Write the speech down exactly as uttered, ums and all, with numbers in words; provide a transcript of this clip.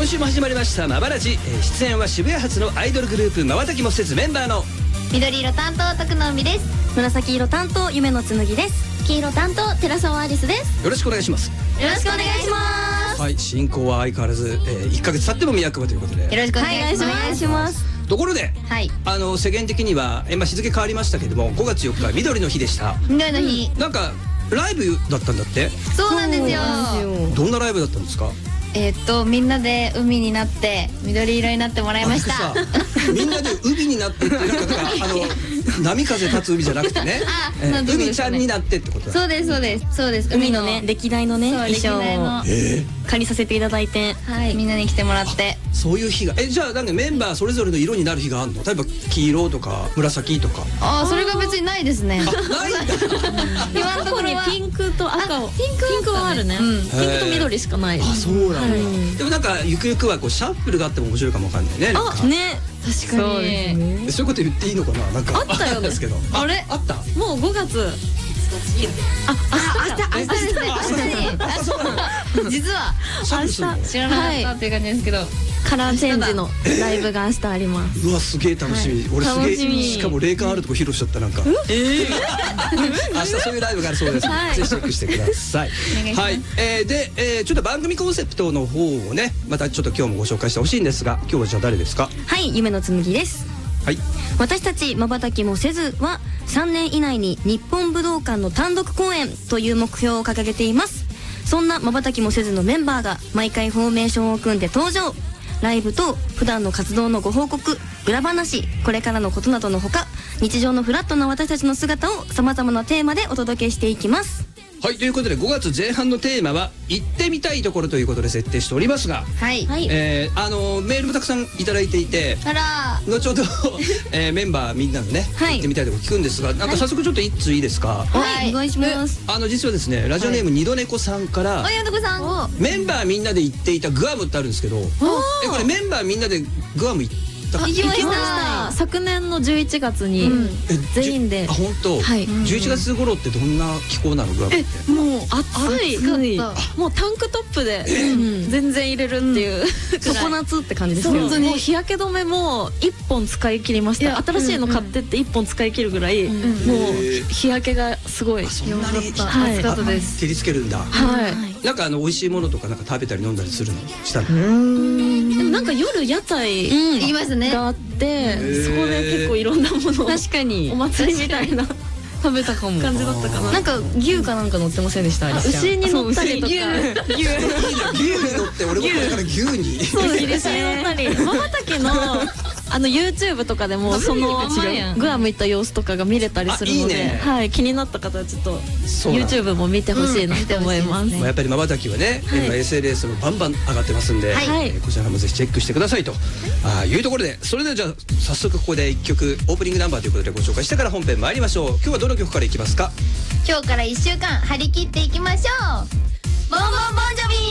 今週も始まりましたまばらじ、出演は渋谷発のアイドルグループまばたきもせずメンバーの緑色担当徳野海です。 紫色担当夢の紬です。 黄色担当寺澤アリスです。 よろしくお願いします。 よろしくお願いします。 はい、進行は相変わらず、えー、いっかげつ経っても宮久保ということでよろしくお願いします。 お願いします。 ところで、 はい、 あの世間的には、えーまあ、日付変わりましたけどもごがつよっか緑の日でした。 緑の日、 なんかライブだったんだって。 そうなんですよ。 どんなライブだったんですか？ えっとみんなで海になって緑色になってもらいました。 みんなで海になってってなんかあの波風立つ海じゃなくてね、えー、海ちゃんになってってことだ。 そうですそうですそうです。 海のね歴代のね衣装をえ借りさせていただいて、 はい、みんなに来てもらって。 そういう日がえじゃあなんかメンバーそれぞれの色になる日があるの？例えば黄色とか紫とか。 ああそれが別にないですね。 あないんだ。 今のところにピンクと赤をピンクはあるね。ピンクと緑しかない。 あそうなんだ。でもなんかゆくゆくはこうシャッフルがあっても面白いかもわかんないね。 あね確かに。 そういうこと言っていいのかな。なんかあったよね。 ですけど。 あれあった。 もうごがつ。あ明日明日ですね。明日に実は明日知らなかったっていう感じですけど。 カラーチェンジのライブが明日あります。 うわすげえ楽しみ。俺すげえしかも霊感あるとこ披露しちゃったなんか。ええ。明日そういうライブがあるそうです。ぜひチェックしてください。はい。えでちょっと番組コンセプトの方をねまたちょっと今日もご紹介してほしいんですが、今日はじゃあ誰ですか？ はい夢の紬です。 はい。 私たちまばたきもせずはさんねん以内に日本武道館の単独公演という目標を掲げています。そんなまばたきもせずのメンバーが毎回フォーメーションを組んで登場。ライブと普段の活動のご報告、裏話、これからのことなどのほか、日常のフラットな私たちの姿をさまざまなテーマでお届けしていきます。 はい、ということでごがつぜん半のテーマは行ってみたいところということで設定しておりますが、 はい、 えー、あのメールもたくさんいただいていて、 あら後ほど、えー、メンバーみんなのね、はい、行ってみたいところ聞くんですが、なんか早速ちょっと一通いいですか？ はい、お願いします。 あの実はですねラジオネーム二度猫さんから、 おやどこさんメンバーみんなで行っていたグアムってあるんですけど、えこれメンバーみんなでグアム行った？ 行きました。昨年のじゅういちがつに全員で。 あ本当。じゅういちがつ頃ってどんな気候なのグアムって？ えもう暑い。もうタンクトップで全然入れるっていう常夏って感じですよ。もう日焼け止めもいっぽん使い切りました。新しいの買ってっていっぽん使い切るぐらいもう日焼けがすごい。 そんなに暑かったです。 照りつけるんだ。 はい。 なんかあの美味しいものとかなんか食べたり飲んだりするのしたの？ でもなんか夜屋台行きますね。 があってそこで結構いろんなものを確かにお祭りみたいな食べたかも感じだったかな。なんか牛かなんか乗ってませんでした？牛に乗ったりとか牛に乗って俺もこれから牛にそう牛に乗ったりまばたきのあの YouTube とかでもそのグアム行った様子とかが見れたりするので、はい気になった方はちょっと YouTube も見てほしいなと思います。 やっぱりまばたきはね今 エスエヌエス もバンバン上がってますんでこちらもぜひチェックしてくださいというところで、それではじゃあ早速ここでいっきょくオープニングナンバーということでご紹介してから本編参りましょう。今日はどの曲からいきますか？ 今日からいっしゅうかん張り切っていきましょう。ボンボンボンジョビー。